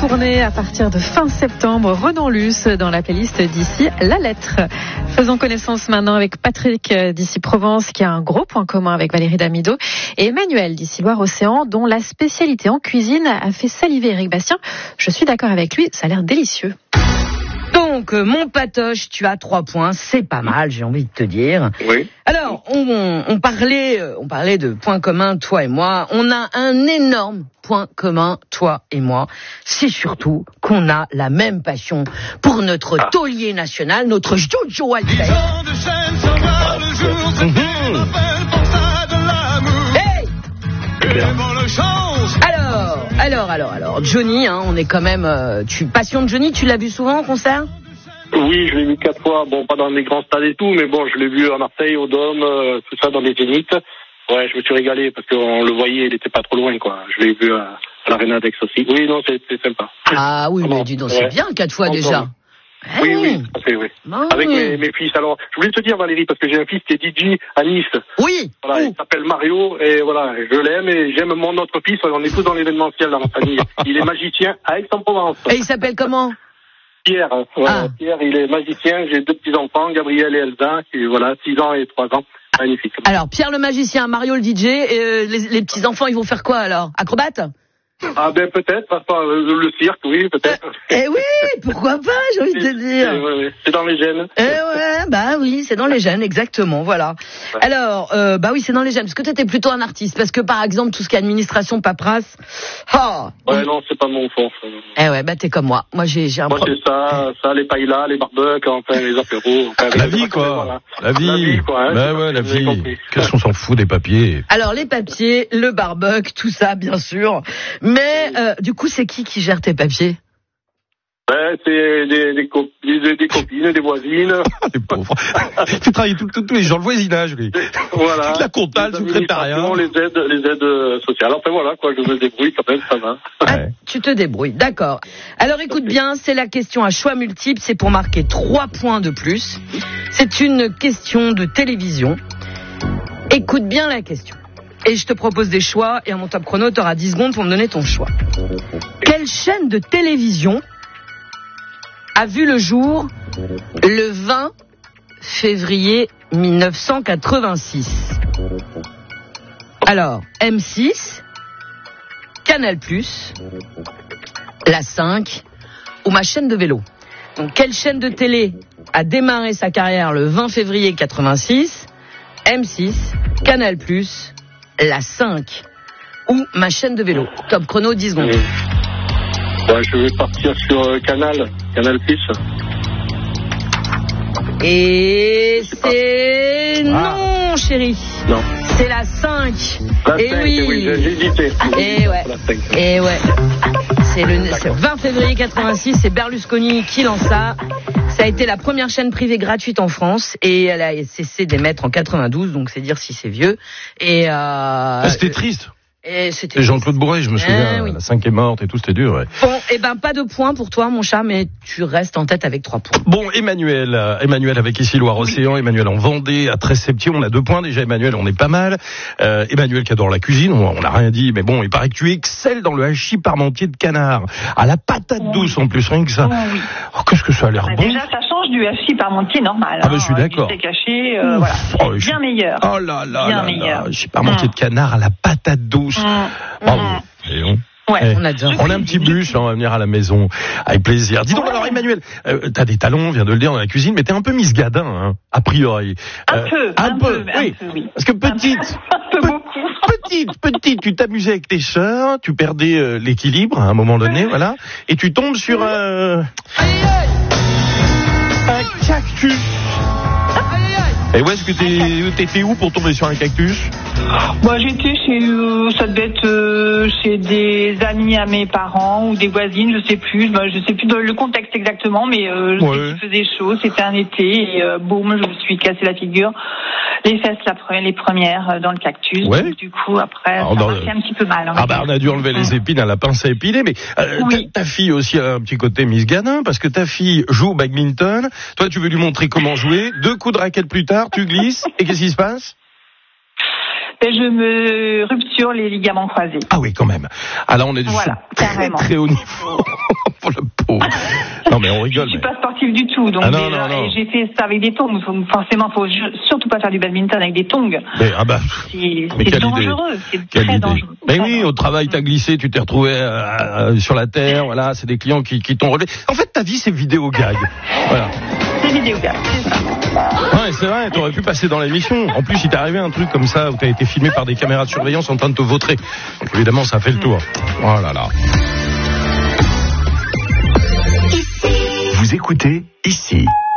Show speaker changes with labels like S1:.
S1: retourner à partir de fin septembre Renan Luce dans la playlist d'ici la lettre. Faisons connaissance maintenant avec Patrick d'ici Provence qui a un gros point commun avec Valérie Damido et Emmanuel d'ici Loire-Océan dont la spécialité en cuisine a fait saliver Eric Bastien. Je suis d'accord avec lui, ça a l'air délicieux.
S2: Donc, mon patoche, tu as 3 points, c'est pas mal, j'ai envie de te dire.
S3: Oui.
S2: Alors, on parlait de points communs, toi et moi. On a un énorme point commun, toi et moi. C'est surtout qu'on a la même passion pour notre taulier national, notre Jojo Alter. Hey! Alors, Johnny, hein, on est quand même... Passion de Johnny, tu l'as vu souvent en concert ?
S3: Oui, je l'ai vu 4 fois. Bon, pas dans les grands stades et tout, mais bon, je l'ai vu à Marseille, au Dôme, tout ça, dans les Zéniths. Ouais, je me suis régalé parce qu'on le voyait, il était pas trop loin, quoi. Je l'ai vu à l'Arena d'Aix aussi. Oui, non, c'est sympa.
S2: Ah oui, mais dis donc, c'est bien 4 fois déjà.
S3: Oui, tout à fait, oui. Avec mes fils. Alors, je voulais te dire, Valérie, parce que j'ai un fils qui est DJ à Nice.
S2: Oui.
S3: Voilà, il s'appelle Mario, et voilà, je l'aime, et j'aime mon autre fils. On est tous dans l'événementiel dans ma famille. Il est magicien à Aix-en-Provence.
S2: Et il s'appelle comment ?
S3: Pierre. Pierre, il est magicien. J'ai 2 petits-enfants, Gabriel et Elsa, qui, voilà, 6 ans et 3 ans. Magnifique.
S2: Alors, Pierre le magicien, Mario le DJ, et les petits-enfants, ils vont faire quoi alors ? Acrobates ?
S3: Ah ben peut-être, le cirque, oui, peut-être.
S2: Eh oui, pourquoi pas, j'ai envie de te dire.
S3: Oui, c'est dans les gènes.
S2: Oui, c'est dans les gènes, exactement, voilà. Ouais. Alors, oui, c'est dans les gènes, parce que toi, t'es plutôt un artiste, parce que par exemple, tout ce qui est administration, paperasse,
S3: non, c'est pas mon fort.
S2: T'es comme moi. Moi, j'ai un problème.
S3: Moi, c'est ça, les paillas, les barbecues, enfin, les apéros.
S4: La vie, quoi. La vie, quoi. Hein, la vie. Qu'est-ce qu'on s'en fout des papiers ?
S2: Alors, les papiers, le barbecue, tout ça, bien sûr. Mais, du coup, c'est qui gère tes papiers ?
S3: C'est des copines, des voisines.
S4: Les pauvres. Tu travailles tous les gens, le voisinage, oui.
S3: Voilà.
S4: Toute la compta, le secrétariat.
S3: Les aides sociales. Enfin voilà, quoi, je me débrouille quand même, ça va.
S2: Tu te débrouilles, d'accord. Alors écoute bien, c'est la question à choix multiples, c'est pour marquer 3 points de plus. C'est une question de télévision. Écoute bien la question. Et je te propose des choix, et à mon top chrono, tu auras 10 secondes pour me donner ton choix. Quelle chaîne de télévision a vu le jour le 20 février 1986 ? Alors, M6, Canal+, la 5 ou ma chaîne de vélo. Donc, quelle chaîne de télé a démarré sa carrière le 20 février 86 ? M6, Canal+, la 5 ou ma chaîne de vélo. Top chrono, 10 secondes.
S3: Je vais partir sur Canal+.
S2: Et c'est non, chérie.
S3: Non.
S2: C'est la 5.
S3: La 5, oui, j'ai hésité.
S2: Et ouais. C'est le 20 février 86, c'est Berlusconi qui lance ça. Ça a été la première chaîne privée gratuite en France et elle a cessé d'émettre en 92, donc c'est dire si c'est vieux. Et
S4: c'était triste.
S2: Et c'était
S4: Jean-Claude Bourret, je me souviens, la 5 est morte et tout, c'était dur. Ouais.
S2: Bon, pas de points pour toi, mon chat, mais tu restes en tête avec 3 points.
S4: Bon, Emmanuel avec ici Loire-Océan, Emmanuel en Vendée, à 13-Septier, on a 2 points déjà, Emmanuel, on est pas mal. Emmanuel qui adore la cuisine, on n'a rien dit, mais bon, il paraît que tu excelles dans le hachis parmentier de canard, à la patate douce en plus, rien que ça.
S5: Oui.
S4: Oh, qu'est-ce que ça a l'air bon.
S5: Déjà, ça change du hachis parmentier normal.
S4: Ah, je suis d'accord.
S5: Du steak haché, voilà, c'est bien meilleur.
S4: Oh là là,
S5: bien meilleur.
S4: Hachis parmentier de canard à la patate douce. Et
S2: on adore.
S4: On a un petit bûche, on va venir à la maison avec plaisir. Dis donc alors Emmanuel, t'as des talents, on vient de le dire, dans la cuisine, mais t'es un peu Miss Gadin, hein, a priori.
S5: Un peu, oui.
S4: Parce que petite, tu t'amusais avec tes sœurs, tu perdais l'équilibre à un moment donné, voilà, et tu tombes sur un cactus. Et où est-ce que t'étais où pour tomber sur un cactus ?
S5: Moi, j'étais ça devait être chez des amis à mes parents ou des voisines, je sais plus le contexte exactement, mais je sais qu'il faisait chaud, c'était un été et boum, je me suis cassé la figure, les fesses les premières dans le cactus.
S4: Ouais.
S5: Donc, du coup, après, ça m'a fait un petit peu mal.
S4: On a dû enlever les épines à la pince à épiler, mais ta fille aussi a un petit côté Miss Gadin, parce que ta fille joue au badminton, toi tu veux lui montrer comment jouer, 2 coups de raquette plus tard, tu glisses, et qu'est-ce qui se passe ?
S5: Je me rupture les ligaments croisés.
S4: Ah oui, quand même. Alors on est
S5: très haut
S4: niveau. Pour le pauvre. Non, mais on rigole.
S5: Je suis pas sportive du tout, donc
S4: non.
S5: et j'ai fait ça avec des tongs. Forcément, faut surtout pas faire du badminton avec des tongs.
S4: Mais,
S5: c'est dangereux, c'est très dangereux.
S4: Mais oui, au travail, t'as glissé, tu t'es retrouvé sur la terre, voilà, c'est des clients qui t'ont relevé. En fait, ta vie, c'est vidéo gag. Voilà.
S5: C'est vidéo gag, c'est ça.
S4: Ouais, c'est vrai, t'aurais pu passer dans l'émission. En plus, il t'est arrivé un truc comme ça où t'as été filmé par des caméras de surveillance en train de te vautrer. Donc évidemment, ça fait le tour. Oh là là.
S6: Vous écoutez ici.